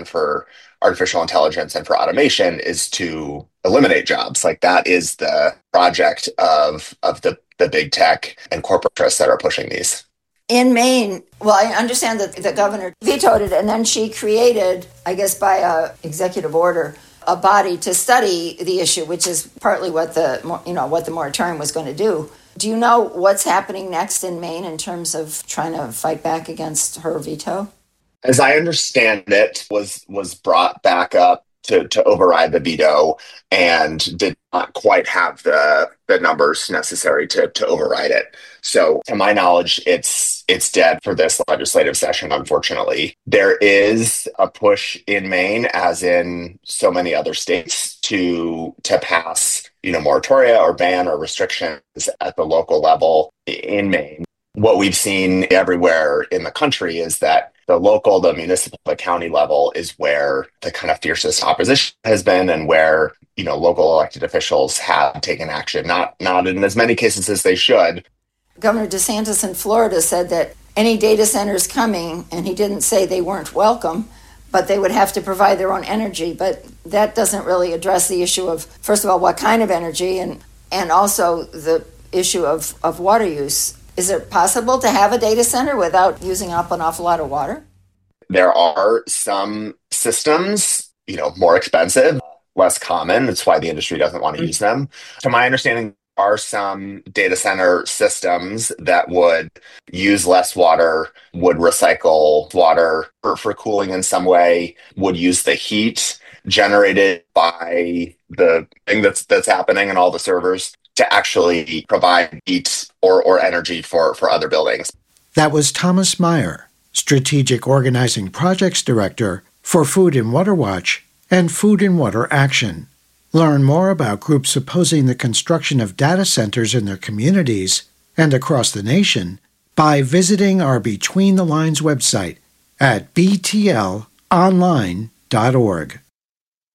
for artificial intelligence and for automation is to eliminate jobs. Like that is the project of the big tech and corporate interests that are pushing these. In Maine, well, I understand that the governor vetoed it, and then she created, I guess by a executive order, a body to study the issue, which is partly what the moratorium was going to do. Do you know what's happening next in Maine in terms of trying to fight back against her veto? As I understand it, was brought back up to override the veto and did not quite have the numbers necessary to override it. So to my knowledge, it's dead for this legislative session, unfortunately. There is a push in Maine, as in so many other states, to pass, moratoria or ban or restrictions at the local level in Maine. What we've seen everywhere in the country is that the municipal, the county level is where the kind of fiercest opposition has been, and where, local elected officials have taken action, not in as many cases as they should. Governor DeSantis in Florida said that any data centers coming, and he didn't say they weren't welcome, but they would have to provide their own energy. But that doesn't really address the issue of, first of all, what kind of energy, and also the issue of water use. Is it possible to have a data center without using up an awful lot of water? There are some systems, more expensive, less common. That's why the industry doesn't want to use them. To my understanding, there are some data center systems that would use less water, would recycle water for cooling in some way, would use the heat generated by the thing that's happening in all the servers to actually provide heat or energy for other buildings. That was Thomas Meyer, Strategic Organizing Projects Director for Food and Water Watch and Food and Water Action. Learn more about groups opposing the construction of data centers in their communities and across the nation by visiting our Between the Lines website at btlonline.org.